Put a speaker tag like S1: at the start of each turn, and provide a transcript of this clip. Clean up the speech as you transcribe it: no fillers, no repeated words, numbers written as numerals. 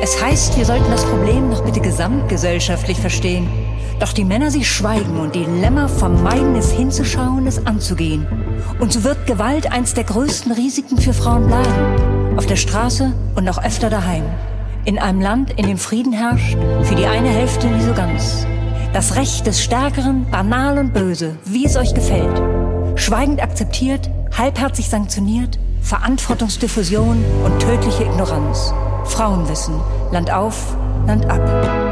S1: Es heißt, wir sollten das Problem noch bitte gesamtgesellschaftlich verstehen. Doch die Männer, sie schweigen und die Lämmer vermeiden es hinzuschauen, es anzugehen. Und so wird Gewalt eins der größten Risiken für Frauen bleiben. Auf der Straße und noch öfter daheim. In einem Land, in dem Frieden herrscht, für die eine Hälfte nie so ganz. Das Recht des Stärkeren, banal und böse, wie es euch gefällt. Schweigend akzeptiert, halbherzig sanktioniert, Verantwortungsdiffusion und tödliche Ignoranz. Frauenwissen, Land auf, Land ab.